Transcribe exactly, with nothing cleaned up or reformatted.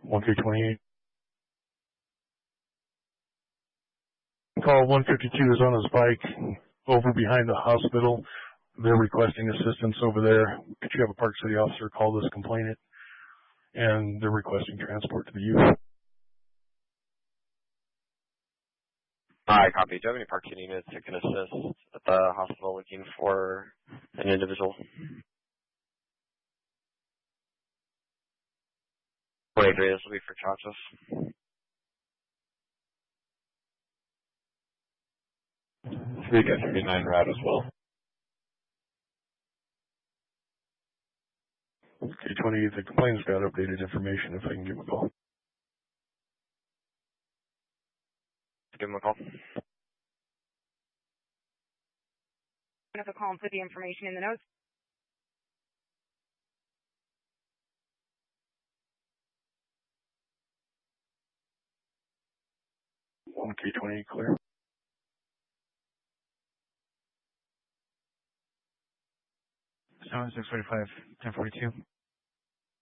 one K twenty-eight. Call one fifty-two is on his bike over behind the hospital. They're requesting assistance over there. Could you have a Park City officer call this complainant? And they're requesting transport to the youth. Hi, copy. Do you have any Park City units that can assist at the hospital looking for an individual? Wait, this will be for Chachas. three K thirty-nine route as well. K twenty-eight, the complainant's got updated information if I can give him a call. Give him a call. Have a call and put the information in the notes. one K twenty-eight clear. seven six forty-five, ten forty-two.